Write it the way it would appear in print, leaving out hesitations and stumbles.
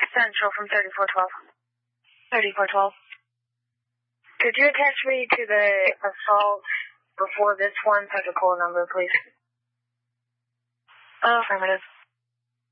Central from 3412. 3412. Could you attach me to the assault before this one so I can pull a number, please? Affirmative.